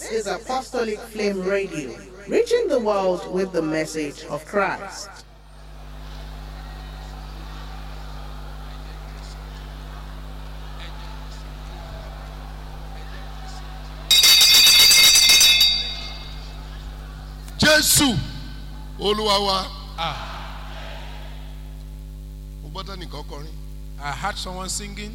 is Apostolic Flame Radio, reaching the world with the message of Christ. Jésù Olúwa wa. I heard someone singing.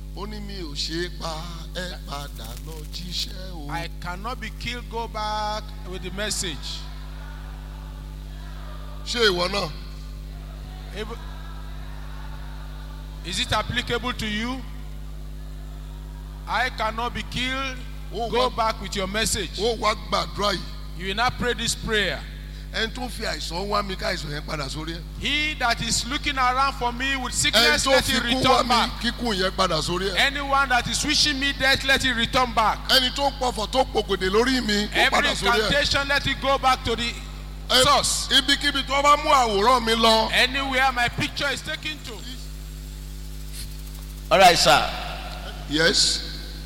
I cannot be killed, go back with the message. Is it applicable to you? I cannot be killed, go back with your message. You will not pray this prayer. He that is looking around for me with sickness, let it return back. Anyone that is wishing me death, let it return back. Every incantation, let it go back to the source. Anywhere my picture is taken to. All right, sir. Yes.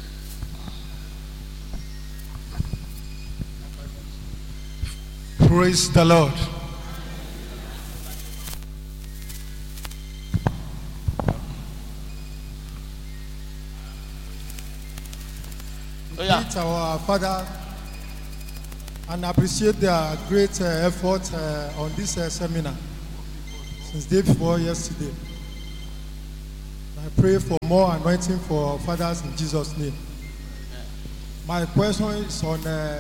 Praise the Lord. Greet our Father and appreciate their great effort on this seminar since day before yesterday. I pray for more anointing for our fathers in Jesus' name. My question is on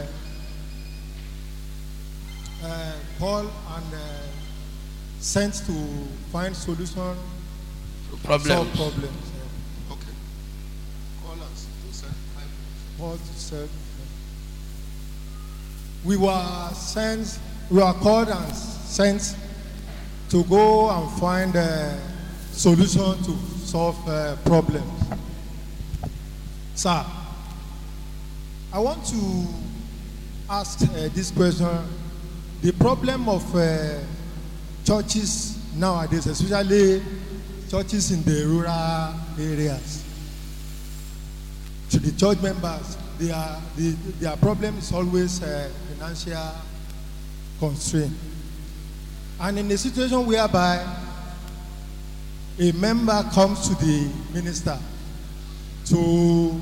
Paul and sent to find solution to solve problems. Okay. Call us to send. Paul said, we were called and sent to go and find a solution to solve problems. Sir, I want to ask this question. The problem of churches nowadays, especially churches in the rural areas, to the church members, their problem is always financial constraint. And in a situation whereby a member comes to the minister to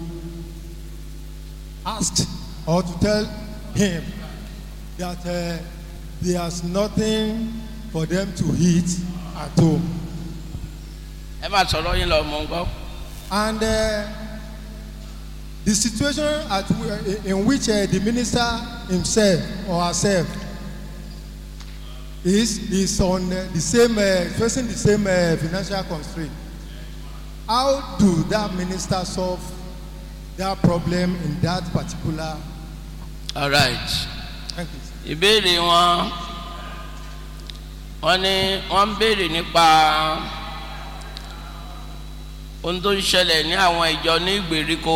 ask or to tell him that there's nothing for them to eat at home. And the situation in which the minister himself or herself is on the same, facing the same financial constraint. How do that minister solve that problem in that particular? All right. Thank you. Ìbéèrè wọ́n ń béèrè nípa ohun tó ń ṣẹlẹ̀ ní àwọn ìjọ ní ìgbèríko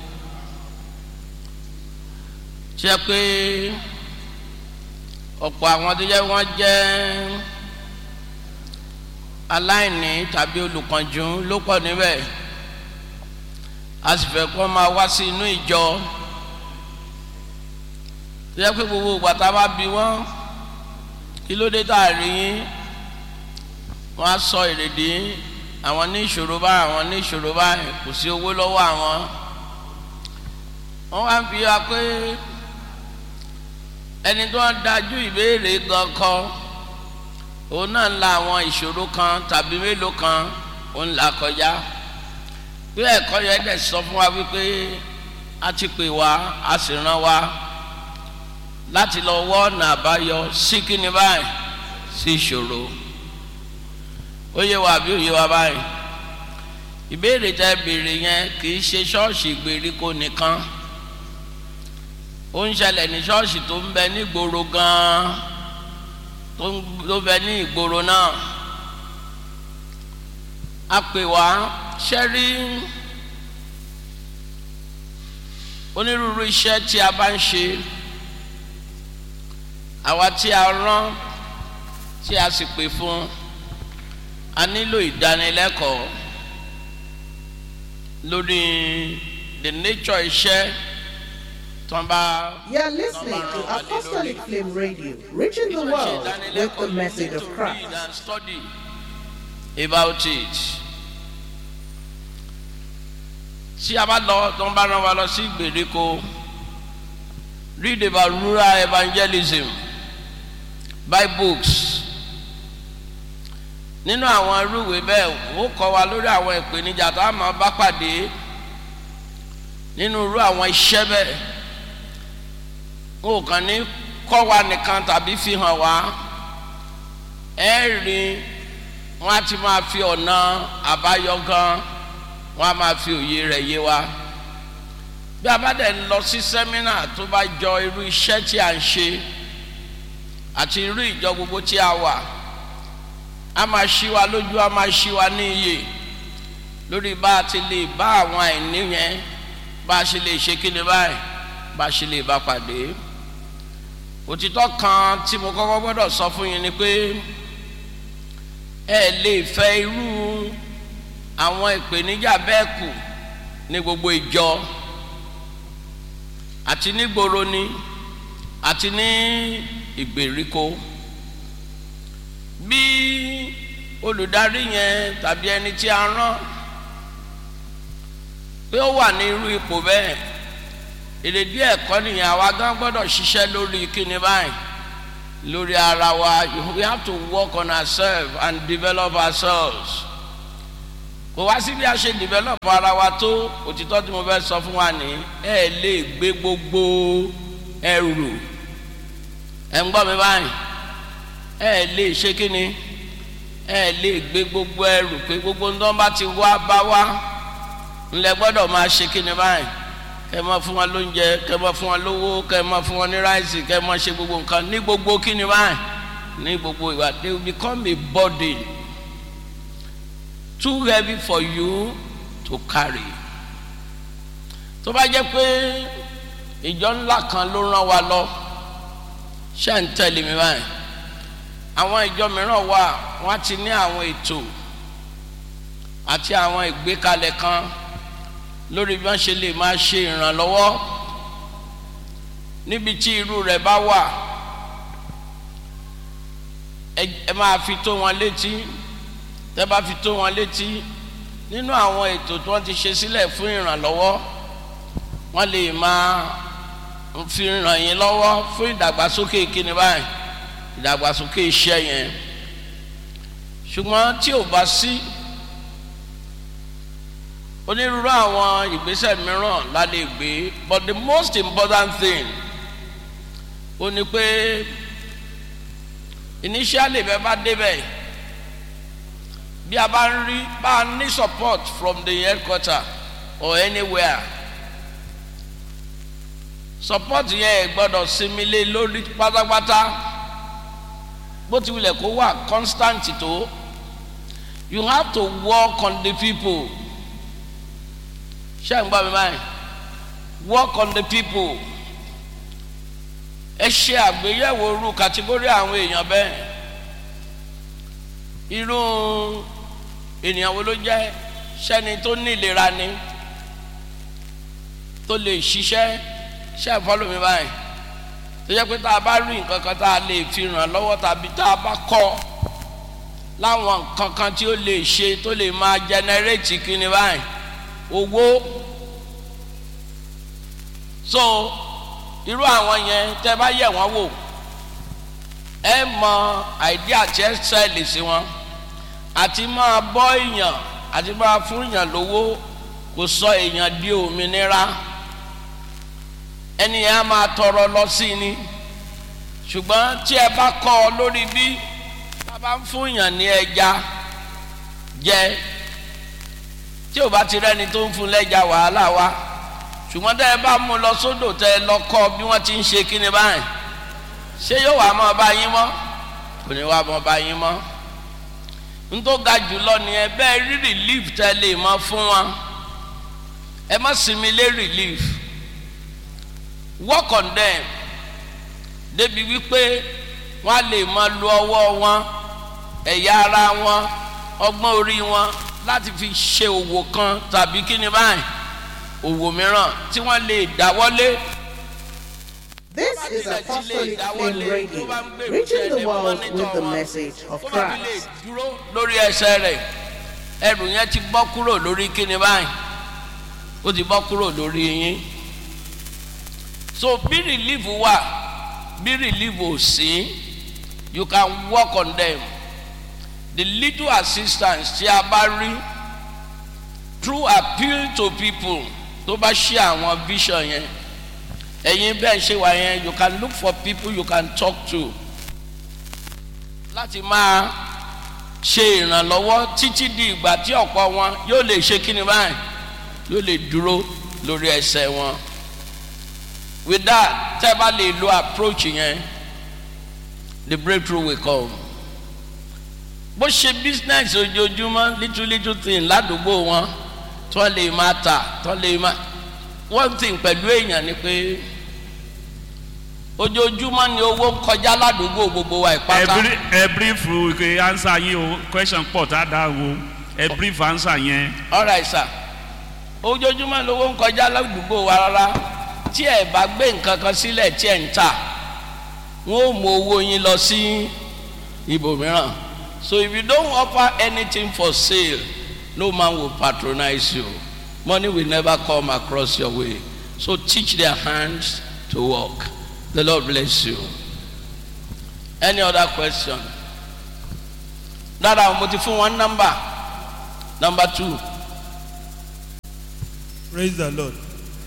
ṣe pé ọ̀pọ̀ àwọn tó jẹ́ wọ́n jẹ́ aláìní tàbí olùkànjú ló pọ̀ níbẹ̀ a sì fẹ́ kó máa wá sí inú ìjọ. Yẹ pé gbogbo ìgbà tá a bá bi wọ́n kí ló dé tá a rí yín wọ́n á sọ èrèdí àwọn ní ìṣòro báyìí àwọn ní ìṣòro báyìí kò sí owó lọ́wọ́ àwọn. Wọ́n wá ń fi wá pé ẹni tó ń dájú ìbéèrè gan kan òun náà ń la àwọn ìṣòro kan tàbí mélòó kan òun là kọjá pé ẹ̀kọ́ yẹn dẹ̀ sọ fún wa wípé a ti pè wá a sì rán wa láti lọ wọ́ ọ̀nà àbáyọ sí kíni báyìí sí ìṣòro. Ó yé wa bí ó yé wa báyìí. Ìbéèrè tẹ́ béèrè yẹn kì í ṣe ṣọ́ọ̀ṣì ìgbèríko nìkan. Ó ń ṣẹlẹ̀ ní ṣọ́ọ̀ṣì tó ń bẹ ní ìgboro gan-an tó bẹ ní ìgboro náà. A pè wá ṣẹ́rí onírúurú iṣẹ́ tí a bá ń ṣe. Àwa tí a rán tí a sì pè fún a nílò ìdánilẹ́kọ̀ọ́ lórí the nature iṣẹ́ are listening to Apostolic Flame Radio, reaching the world with the message of Christ. And study about it. Tí a bá lọ tó ń bá rán wa lọ sí ìgbèríko, read about rural evangelism, buy books. Nínú àwọn irúwé bẹ́ẹ̀ ó kọ́ wa lórí àwọn ìpèníjà tá a máa bá pàdé nínú irú àwọn iṣẹ́ bẹ́ẹ̀. Ó kàn ní kọ́ wa nìkan tàbí fi hàn wá. Rí wọ́n á ti máa fi ọ̀nà àbáyọ gan, wọ́n á máa fi òye rẹ̀ yé wa. Bí a bá dẹ̀ ń lọ sí sẹ́mínà tó bá jọ irú iṣẹ́ tí a ń ṣe àti irú ìjọ gbogbo tí a wà, a máa ṣí wa lójú, a máa ṣí wa ní iyè lórí bá a ti lè bá àwọn àìní yẹn, bá a ṣe lè ṣe kíni báyìí, bá a ṣe lè bá pàdé. Òtítọ́ kan tí mo kọ́kọ́ gbọ́dọ̀ sọ fún yín ni pé ẹ lè fẹ́ irú àwọn ìpèníjà bẹ́ẹ̀ kù ní gbogbo ìjọ, àti ní gbòòrò ni àti ní ìgbèríko. Bí olùdarí yẹn tàbí ẹni tí a rán pé ó wà ní irú ipò bẹ́ẹ̀, èrèdí ẹ̀kọ́ nìyẹn, àwa gan gbọ́dọ̀ ṣiṣẹ́ lórí kíni báyìí, lórí ara wa. We have to work on ourselves and develop ourselves. Kò wá sí bí a ṣe develop ara wa tó. Òtítọ́ tí mo fẹ́ sọ fún wa ní ẹ lè gbé gbogbo ẹrù. Ẹ ń gbọ́ mi báyìí? Ẹ lè ṣe kíni? Ẹ lè gbé gbogbo ẹrù pé gbogbo ń dán bá ti wá bá wá ńlẹ̀ gbọ́dọ̀ máa ṣe kíni báyìí. Kẹ́ máa fún wọn lóúnjẹ, kẹ́ máa fún wọn lówó, kẹ́ máa fún wọn ní ráìsì, kẹ́ máa ṣe gbogbo nǹkan ní gbogbo kíni báyìí, ní gbogbo ìwà. They will become a burden too heavy for you to carry. Tó bá jẹ́ pé ìjọ ńlá kan ló rán wa lọ, ṣé ń tẹ̀lé mi báyìí? Àwọn ìjọ mìíràn wà, wọ́n ti ní àwọn ètò àti àwọn ìgbékalẹ̀ kan lórí bí wọ́n ṣe lè máa ṣe ìrànlọ́wọ́ níbi tí irú rẹ̀ bá wà. Ẹ máa fi tó wọn létí. Tẹ́ bá fi tó wọn létí nínú àwọn ètò tí wọ́n ti ṣe sílẹ̀ fún ìrànlọ́wọ́, wọ́n lè máa fi ràn yín lọ́wọ́ fún ìdàgbàsókè kíni báyìí, ìdàgbàsókè iṣẹ́ yẹn. Ṣùgbọ́n tí ò bá sí, onírúurú àwọn ìgbésẹ̀ mìíràn la lè gbé. But the most important thing ó ní pé initially bẹ́ẹ̀ bá débẹ̀, bí a bá ń rí bá a ní support from the headquarter or anywhere, support yẹn gbọ́dọ̀ sinmi lé lórí pátápátá. Bó ti wulẹ̀ kó wà constant tó, you have to work on the people. Ṣé ń gbọ́ mi báyìí? Work on the people. Ẹ ṣe àgbéyẹ̀wò irú kàtígórì àwọn èèyàn bẹ́ẹ̀. Irú ènìyàn wo ló jẹ́? Ṣẹ́ni tó ní ìlera ni, tó lè ṣiṣẹ́. Ṣé ẹ follow mi báyìí? Tó jẹ́ pé tá a bá rí nǹkan kan tá a lè fi ràn lọ́wọ́, tàbí tá a bá kọ́ láwọn nǹkan kan tí ó lè ṣe tó lè máa generate kíni báyìí, owó. So irú àwọn yẹn tẹ́ bá yẹ̀ wọ́n wò, ẹ mọ idea tí ẹ sẹ́ẹ̀lì sí wọn, àti máa bọ́ èèyàn àti máa fún èèyàn lówó kò sọ èèyàn di òmìnira. Ẹni yẹn á máa tọrọ lọ sí ni. Ṣùgbọ́n tí ẹ bá kọ́ ọ lórí bí a bá ń fún èèyàn ní ẹja jẹ, tí ò bá ti rẹ́ni tó ń fún lẹ́ja, wàhálà wá. Ṣùgbọ́n tẹ́ ẹ bá mú lọ sódò, tẹ́ ẹ lọ kọ́ bí wọ́n ti ń ṣe kíni báyìí, ṣé yóò wá máa bá yín mọ́? Kò ní wá máa bá yín mọ́. N tó ga jùlọ ni ẹ bẹ́ẹ̀ rí relief tẹ́ lè máa fún wọn. Ẹ má sinmi lé relief. Work on them. Débi wípé wọ́n á lè máa lo ọwọ́ wọn, ẹ̀yà ara wọn, ọgbọ́n orí wọn láti fi ṣe òwò kan tàbí kíni báyìí, òwò mìíràn tí wọ́n lè dáwọ́lé This is Apostolic Flame Radio, reaching the world with the message of Christ. dúró lórí ẹsẹ̀ rẹ̀ ẹrù yẹn ti bọ́ kúrò lórí kíni báyìí ó ti bọ́ kúrò lórí yín. So bí relief wà bí relief ò sí you can work on them. The little assistance tí a bá rí through appeal to people tó bá ṣe àwọn vision yẹn ẹ̀yin bẹ́ẹ̀ ṣe wà yẹn you can look for people you can talk to láti máa ṣe ìrànlọ́wọ́ títí di ìgbà tí ọ̀pọ̀ wọn yóò lè ṣe kíni báyìí yóò lè dúró lórí ẹsẹ̀ wọn. With that tẹ́ bá lè lo approach yẹn the breakthrough will come. Bó ṣe business ojoojúmọ́ little thing ládùúgbò wọn tó lè máa tà tó lè máa one thing pẹ̀lú èèyàn ni pé ojoojúmọ́ ni owó ń kọjá ládùúgbò gbogbo wa ìpátá. ẹ brief answer yín o question pọ̀ tá a dá o ẹ brief answer yẹn. All right sir ojoojúmọ́ lówó ń kọjá ládùúgbò wa rárá tí ẹ bá gbé nǹkan kan sílẹ̀ tí ẹ ń tà wọ́n ó mú owó yín lọ sí ibòmíràn. So if you don't offer anything for sale no man will patronize you. Money will never come across your way. So teach their hands to work. The Lord bless you. Any other question? Dada, mo ti fún one number. Number 2. Praise the Lord.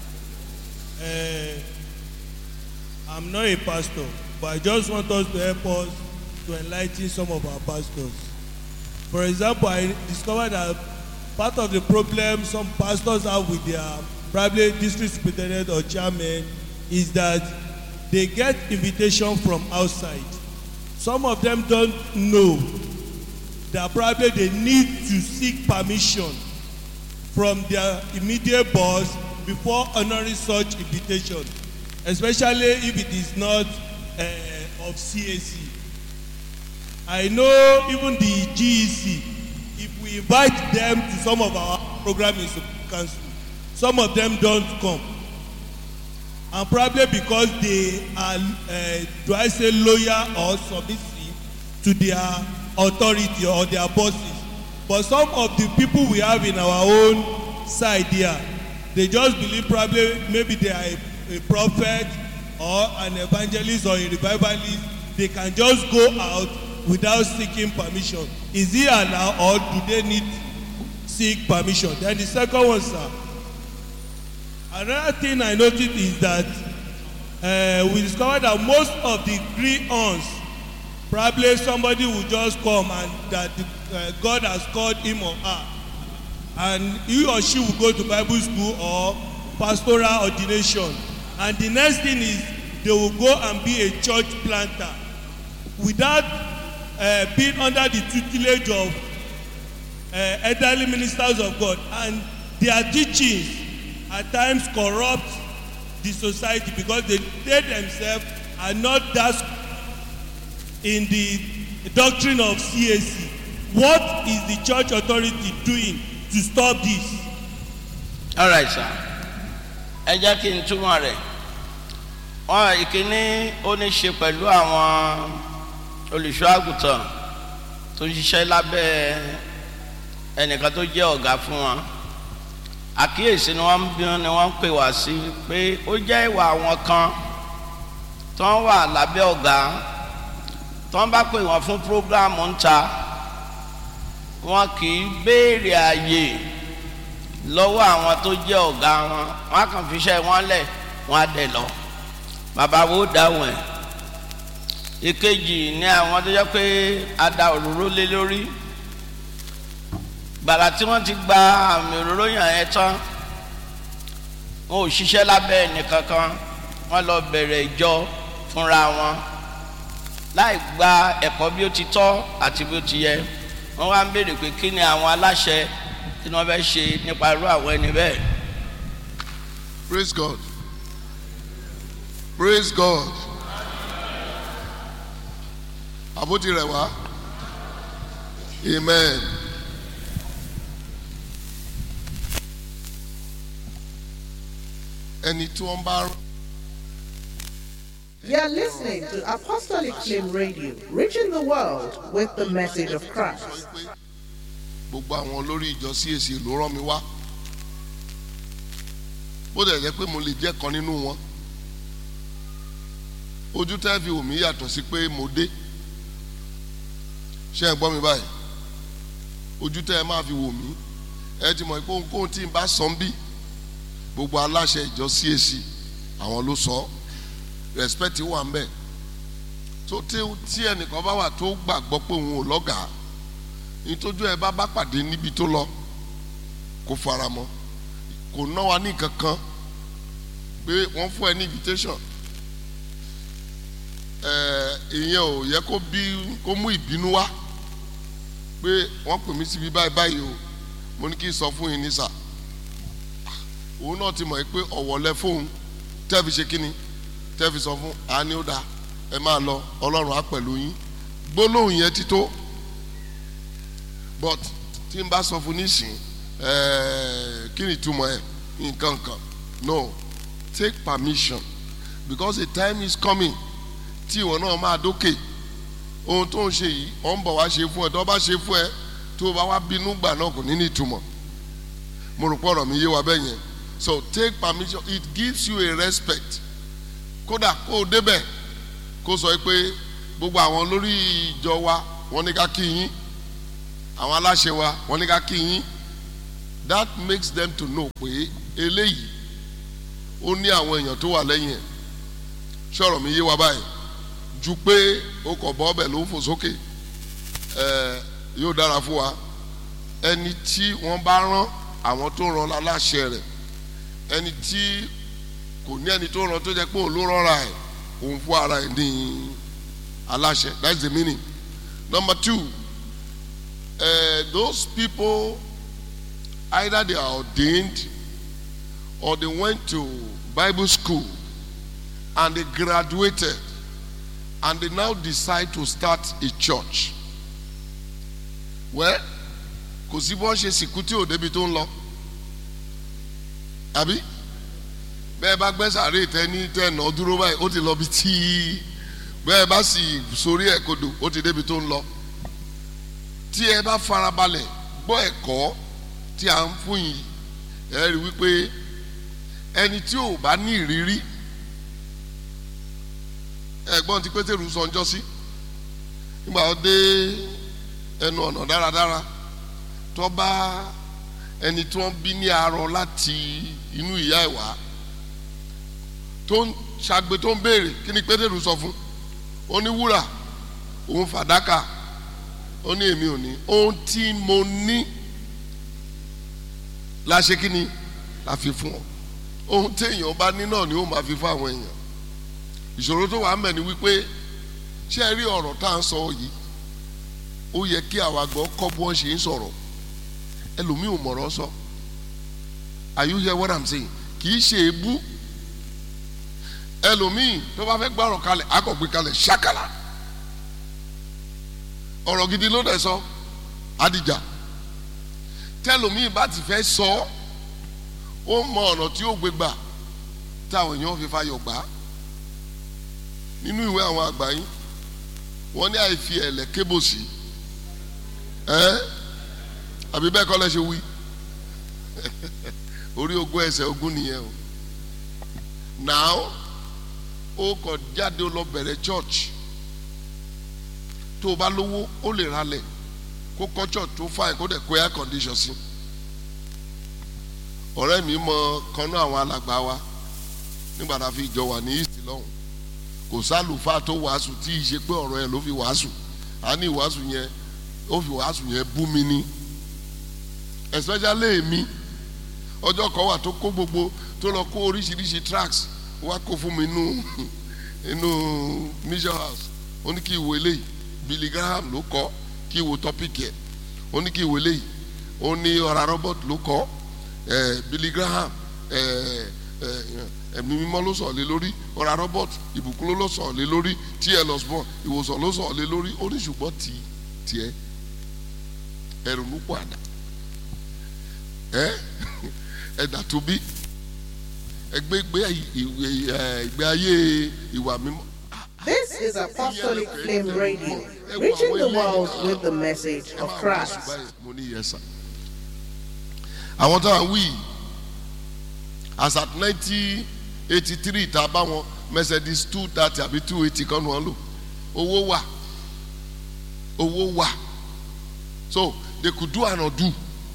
I'm not a pastor, but I just want us to help us to enlighten some of our pastors. For example, I discovered that part of the problem some pastors have with their probably district superintendent or chairman is that they get invitation from outside. Some of them don't know that probably they need to seek permission from their immediate boss before honoring such invitation, especially if it is not of CAC. I know even the GEC, if we invite them to some of our programs in council, some of them don't come. And probably because they are, do I say loyal or submissive to their authority or their bosses. But some of the people we have in our own side here, they just believe probably maybe they are a prophet or an evangelist or a revivalist. They can just go out without seeking permission. Is it allowed or do they need seek permission? Then the second one, sir. Another thing I noticed is that we discovered that most of the green-ons, probably somebody will just come and that God has called him or her, and he or she will go to Bible school or pastoral ordination, and the next thing is they will go and be a church planter without being under the tutelage of elderly ministers of God, and their teachings at times corrupt the society because they themselves are not that in the doctrine of CAC. What is the church authority doing to stop this? All right, sir. Ẹ jẹ́ kí n túmọ̀ rẹ̀. Wọ́n ìkíní ó ní ṣe pẹ̀lú àwọn olùṣọ́ àgùntàn tó ń ṣiṣẹ́ lábẹ́ ẹnìkan tó jẹ́ ọ̀gá fún wọn. Àkíyèsí ni wọ́n ń pè wá sí pé ó jẹ́ ìwà àwọn kan tó ń wà lábẹ́ ọ̀gá tó ń bá pè wọ́n fún prógráàmù ń ta wọn kì í béèrè àyè lọ́wọ́ àwọn tó jẹ́ ọ̀gá wọn á kàn fi iṣẹ́ wọn lẹ̀ wọ́n á dẹ̀ lọ bàbá wo dáhùn ẹ̀. Ìkejì ni àwọn tó jẹ́ pé a da òróró lé lórí gbàrà tí wọ́n ti gba àmì òróró yàn ẹ́ tán wọn ò ṣiṣẹ́ lábẹ́ ẹnìkankan wọ́n lọ bẹ̀rẹ̀ ìjọ fúnra wọn láì gba ẹ̀kọ́ bí ó ti tọ́ àti bí ó ti yẹ wọ́n wá ń béèrè pé kí ni àwọn aláṣẹ tí wọ́n fẹ́ ṣe nípa irú àwọn ẹni bẹ́ẹ̀. Praise God. Praise God. Àbótí rẹ̀ wá. Amen. ẹni tí wọ́n bá You're listening to Apostolic Flame Radio, reaching the world with the message of Christ. Gbogbo àwọn olórí ìjọ CAC ló rán mi wá. Bó dẹ̀ jẹ́ pé mo lè jẹ́ kan nínú wọn. Ojú tẹ́ fi wò mí yàtọ̀ sí pé mo dé. Ṣé ẹ gbọ́ mi báyìí? Ojú tẹ́ ẹ máa fi wò mí. Ẹ ti mọ̀ pé ohunkóhun tí n bá sọ ń bí. Gbogbo aláṣẹ ìjọ CAC àwọn ló sọ. Respect wà ń bẹ̀. So tí ẹnìkan bá wà tó gbàgbọ́ pé òun ò lọ́gàá. Ìtọ́jú ẹ bá pàdé níbi tó lọ kò faramọ́ kò ná wa ní kankan pé wọ́n fún ẹ ní invitation ìyẹn ò yẹ kó mú ìbínú wá pé wọ́n pè mí síbi báyìí o mo ní kí n sọ fún yín ní sà òun náà ti mọ̀ pé ọ̀wọ̀ lẹ fóun tẹ́ fi ṣe kíni tẹ́ fi sọ fún àní ó dáa ẹ máa lọ Ọlọ́run á pẹ̀lú yín gbólóhùn yẹn ti tó. But tí n bá sọ fún nísìn kí ni túmọ̀ ẹ̀ nǹkan kan no take permission because a time is coming tí ìwọ náà máa dókè ohun tó ń ṣe yìí ọ̀ ń bọ̀ wá ṣe fún ẹ tó bá ṣe fún ẹ tó bá wá bínú gbà náà kò ní ní ìtumọ̀ mo rò pọ̀ ọ̀rọ̀ mi yé wa bẹ́ẹ̀ yẹn so take permission it gives you a respect kódà kó o débẹ̀ kó sọ pé gbogbo àwọn lórí ìjọ wa wọ́n ní ká kí yín. Àwọn aláṣẹ wa wọ́n ní ká kí yín that makes them to know pé eléyìí ó ní àwọn èèyàn tó wà lẹ́yìn ẹ̀ ṣọ̀rọ̀ mi yé wa báyìí ju pé ó kọ̀ bọ́ ọbẹ̀ ló ń fò sókè yóò dára fún wa ẹni tí wọ́n bá rán àwọn tó rán aláṣẹ rẹ̀ ẹni tí kò ní ẹni tó rán tó jẹ́ pé òun ló rọra ẹ̀ òun fún ara ẹ̀ ní aláṣẹ that's the meaning. Number 2. Those people either they are ordained or they went to Bible school and they graduated and they now decide to start a church. Well, kò sí bọ́n ṣe sìnkú tí ò débi tó ń lọ. Àbí? Bẹ́ẹ̀ bá gbẹ́ sàárè tẹ́ni tẹ́nà dúró báyìí ó ti lọ bí tí bẹ́ẹ̀ bá sì sórí ẹ̀ kodò ó ti débi tó ń lọ. Tí ẹ bá farabalẹ̀ gbọ́ ẹ̀kọ́ tí a ń fún yìí ẹ rí wípé ẹni tí ò bá ní ìrírí ẹ̀gbọ́n tí Pétérù sọ ọjọ́ sí nígbà ó dé ẹnu ọ̀nà dáradára tó bá ẹni tí wọ́n bí ní arọ láti inú ìyá ẹ̀ wá tó ń ṣàgbé tó ń béèrè kí ni Pétérù sọ fún ó ní wúrà òun fàdákà ó ní èmi ò ní ohun tí mo ní la ṣe kí ni la fi fún ọ ohun téèyàn bá ní náà ni ó máa fi fún àwọn èèyàn ìṣòro tó wà mẹ́ ni wípé ṣé ẹ rí ọ̀rọ̀ tá à ń sọ yìí ó yẹ kí àwa gbọ́ kọ́ bí wọ́n ṣe ń sọ̀rọ̀ ẹlòmíì ò mọ̀rọ̀ sọ are you hear what I'm saying kì í ṣe èébú ẹlòmíì tó bá fẹ́ gbọ́rọ̀ kalẹ̀ akọ̀gbé kalẹ̀ ṣákàlà ọ̀rọ̀ gidi ló dẹ̀ sọ adìjà tẹlòmíì bá ti fẹ́ sọ ó mọ ọ̀nà tí ó gbé gbà táwọn èèyàn fi fayọ̀ gbà nínú ìwé àwọn àgbà yín wọ́n ní àìfi ẹ̀lẹ̀ kébòsì àbí bẹ́ẹ̀ kọ́ lẹ́ ṣe wí orí ogún ẹsẹ̀ ogún nìyẹn o now ó kọ jáde ó lọ bẹ̀rẹ̀ church tó o bá lówó ó lè ralẹ̀ kó kọ́ church tó fine kó dẹ̀ kó air condition sí ọ̀rẹ́ mi mọ kanú àwọn alàgbà wa nígbà tá a fi jọ wà ní east lọ́hùn kò sálùfáà tó wàásù tí ì ṣe pé ọ̀rọ̀ ẹ̀ ló fi wàásù a ní ìwàásù yẹn ó fi wàásù yẹn bú mi ní especially èmi ọjọ́ kan wà tó kó gbogbo tó lọ kó oríṣiríṣi tracks wá kó fún mi inú mission house ó ní kí ìwé eléyìí Billy Graham ló kọ kí ìwé topic yẹ ó ní kí ìwé eléyìí ó ní ọ̀rá Robert ló kọ Billy Graham ẹ̀mí mímọ́ ló sọ̀ lé lórí ọ̀rá Robert ìbùkún ló sọ̀ lé lórí T.L. Osborn ìwòsàn ló sọ̀ lé lórí ó ní ṣùgbọ́n tiẹ̀ ẹ̀rù ló pọ̀ àdá ẹ̀dà tó bí ẹgbẹ́ ìgbé ayé ìwà mímọ́ is Apostolic Flame Radio, reaching the world with the message of Christ. I want to we as at 1983 tá bá wọn Mercedes 230 àbí 280 kan wọn lò owó wà so they could do and undo.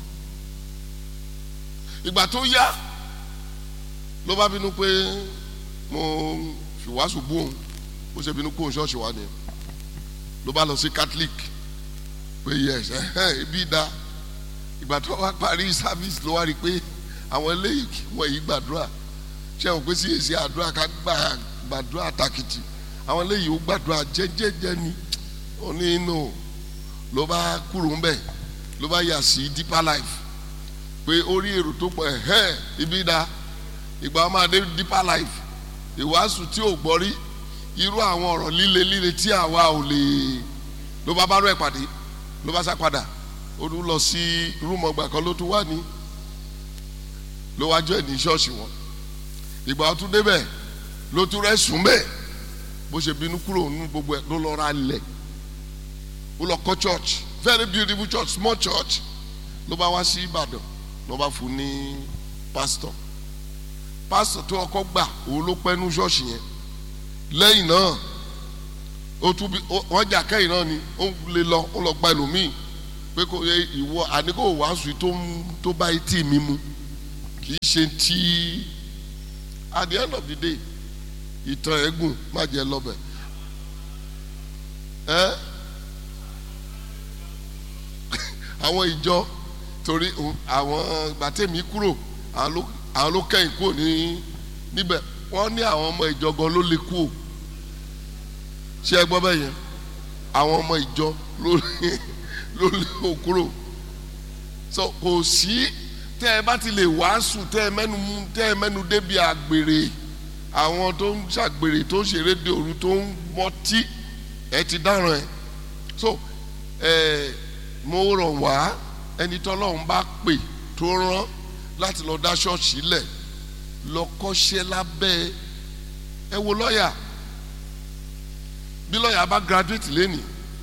Ìgbà tó yá ló bá bínú pé mo fi wàásù bú òun ó ṣe bínú kó ṣọ́ọ̀ṣì wa ni ló bá lọ sí Catholic pé yes ibi dá ìgbà tó wá parí service ló wá rí pé àwọn eléyìí wọ́n yìí gbàdúrà ṣé àwọn pé sí èsì àdúrà ká gbàdúrà tàkìtì àwọn eléyìí ó gbàdúrà jẹ́jẹ́jẹ́ ni ó ní inú ló bá kúrò ń bẹ̀ ló bá yà sí Deeper Life pé orí èrò tó pọ̀ ibi dá ìgbà wọn máa dé Deeper Life ìwàásù tí ò gbọ́ rí irú àwọn ọ̀rọ̀ líle tí àwa ò lè ló bá rẹ̀ pàdé ló bá sá padà ó tún lọ sí rúmọ̀ ọgbà kan ló tún wà ní ló wá jọ ní ṣọ́ọ̀ṣì wọn ìgbà ó tún débẹ̀ ló tún rẹ̀ sùn bẹ́ẹ̀ bó ṣe bínú kúrò nínú gbogbo ẹ̀ ló lọ ra ilẹ̀ ó lọ kọ́ church very beautiful church small church ló bá wá sí Ìbàdàn ló bá fún ní pastor tó ọkọ gbà òun ló pẹ́ nú ṣọ́ọ̀ṣì yẹn lẹ́yìn náà ó tún bí wọ́n jà kẹ́yìn náà ni ó lè lọ ó lọ gba ẹlòmíì pé kò yẹ ìwọ àníkò wàásù tó bá etí mi mu kì í ṣe tí at the end of the day ìtàn ẹ̀gùn má jẹ́ lọ́bẹ̀ àwọn ìjọ torí àwọn gbàtẹ́mi kúrò àwọn ló kẹ́yìn kúrò níbẹ̀ wọ́n ní àwọn ọmọ ìjọ gan ló lè kú o ṣé ẹ gbọ́ bẹ́ẹ̀ yẹn àwọn ọmọ ìjọ ló lè kúrò so kò sí tẹ́ ẹ bá ti lè wàásù tẹ́ ẹ mẹ́nu débi àgbèrè àwọn tó ń ṣàgbèrè tó ń ṣeré de òru tó ń mọtí ẹ ti dáràn ẹ so mo rọ̀ wá ẹni tọ́lọ́run bá pè tó rán láti lọ dá ṣọ́ọ̀ṣì lẹ̀ lọ kọ́ṣẹ́ lábẹ́ ẹ wo lọ́ọ̀yà bí lọ́ọ̀yà bá graduate lẹ́nìí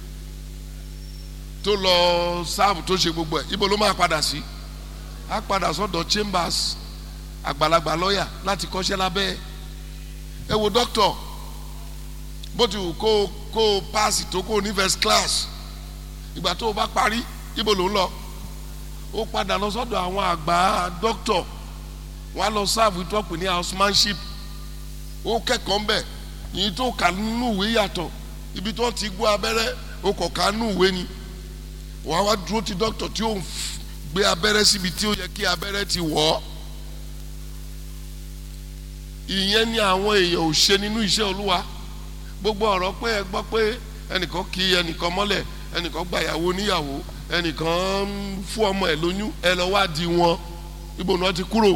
tó lọ sáàbù tó ṣe gbogbo ẹ̀ ibo ló máa padà sí á padà sọ́dọ̀ chambers àgbàlagbà lọ́ọ̀yà láti kọ́ṣẹ́ lábẹ́ ẹ wo doctor bó ti wù kó pass tó kó ní first class ìgbà tó o bá parí ibo ló ń lọ ó padà lọ sọ́dọ̀ àwọn àgbà doctor wọ́n á lọ sáàbù tó pè ní housemanship ó kẹ́kọ̀ọ́ ń bẹ̀ yìí tó kà nínú ìwé yàtọ̀ ibi tó ti gbọ́ abẹ́rẹ́ ó kọ̀ ká nínú ìwé ni wọ́n á wá dúró ti doctor tí ó ń gbé abẹ́rẹ́ síbi tí ó yẹ kí abẹ́rẹ́ ti wọ̀ ọ́ ìyẹn ni àwọn èèyàn ò ṣe nínú iṣẹ́ Olúwa gbogbo ọ̀rọ̀ pé ẹ gbọ́ pé ẹnìkan kì ẹnìkan mọ́lẹ̀ ẹnìkan gbàyàwó níyàwó ẹnìkan fún ọmọ ẹ lóyún ẹ lọ wá di wọn ibo ni wọ́n ti kúrò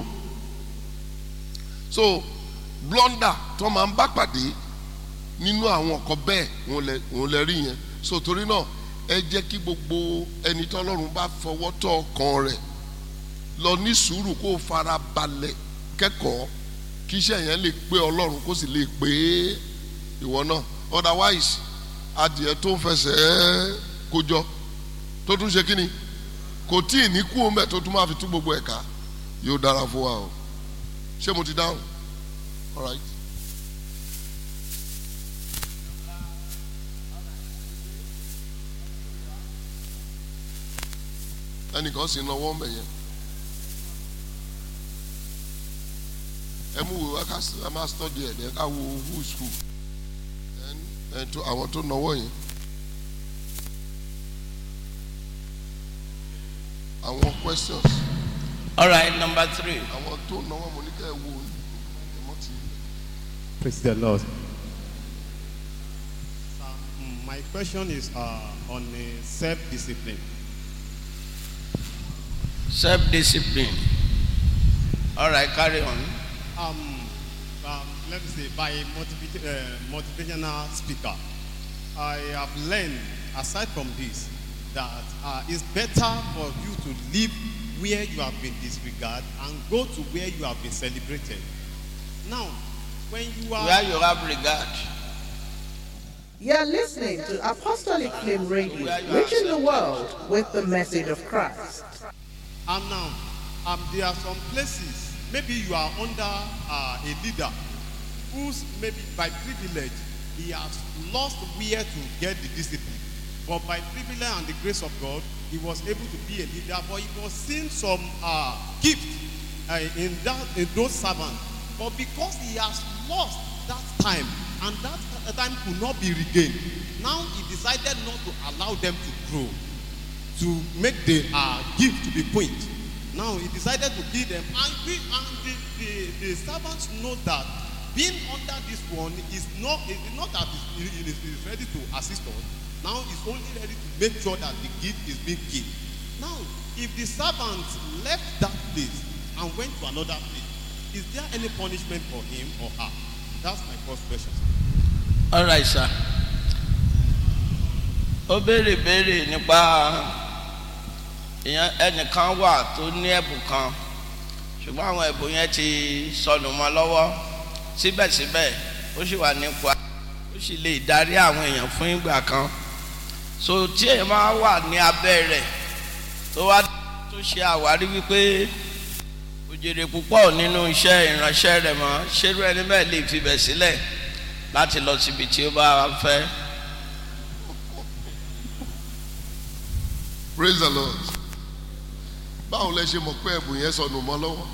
so blunder tó máa ń bá pàdé nínú àwọn ọkọ bẹ́ẹ̀ òun lè rí yẹn so torí náà ẹ jẹ́ kí gbogbo ẹni tí Ọlọ́run bá fọwọ́ tọ́ ọkàn rẹ̀ lọ ní sùúrù kó fara balẹ̀ kẹ́kọ̀ọ́ kí iṣẹ́ yẹn lè pé Ọlọ́run kó sì lè pé ìwọ náà otherwise adìẹ tó ń fẹsẹ̀ kójọ tó tún ṣe kí ni kò tí ì ní kú òun bẹ́ẹ̀ tó tún máa fi tú gbogbo ẹ̀ka yóò dára fún wa o ṣé mo ti dáhùn all right. ẹnìkan sì náwó ń bẹ̀ yẹn ẹ mú wo ẹ máa study ẹ̀ ẹ ká wo who is who ẹ tó àwọn tó náwó yẹn àwọn questions. All right, number 3. àwọn tó náwó mo ní kẹ́ ẹ wo ẹ̀mọ́ ti. Praise the Lord. My question is on self-discipline. Self-discipline. All right, carry on. Let me say, by a motivational speaker, I have learned, aside from this, that it's better for you to live where you have been disregarded and go to where you have been celebrated. Now, when you are... Where you have regard. You're listening to Apostolic Flame Radio, reaching the world with the message of Christ. And now, there are some places, maybe you are under a leader who's maybe by privilege, he has lost where to get the discipline. But by privilege and the grace of God, he was able to be a leader, but he was seeing some gift in those servants. But because he has lost that time, and that time could not be regained, now he decided not to allow them to grow, to make the gift to be quaint. Now he decided to give them, and the servants know that being under this one is not that he is ready to assist us. Now he's only ready to make sure that the gift is being given. Now, if the servant left that place and went to another place, is there any punishment for him or her? That's my first question. All right, sir. Ó béèrè nípa ẹnìkan wà tó ní ẹ̀bùn kan, ṣùgbọ́n àwọn ẹ̀bùn yẹn ti sọnù mọ́ lọ́wọ́. Síbẹ̀síbẹ̀ ó sì wà nípò, ó sì lè darí àwọn èèyàn fún ìgbà kan. So tí èèyàn máa wà ní abẹ́ rẹ̀ tó ṣe àwárí wípé òjèrè púpọ̀ nínú iṣẹ́ ìránṣẹ́ rẹ̀ mọ́, ṣerú ẹni bẹ́ẹ̀ lè fi bẹ̀ sílẹ̀ láti lọ síbi tí ó bá fẹ́. Praise the Lord. Báwo lẹ ṣe mọ̀ pé ẹ̀bùn yẹn sọnù mọ́ lọ́wọ́?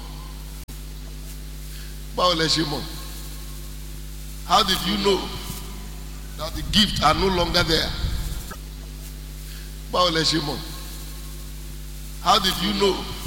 Báwo lẹ ṣe mọ̀? How did you know that the gifts are no longer there? Báwo lẹ ṣe mọ̀? How did you know